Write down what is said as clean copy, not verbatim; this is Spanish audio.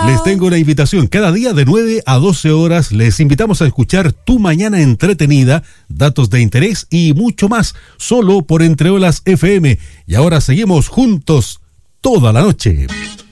Les tengo una invitación. Cada día de 9 a 12 horas les invitamos a escuchar Tu Mañana Entretenida, datos de interés y mucho más, solo por Entre Olas FM. Y ahora seguimos juntos toda la noche.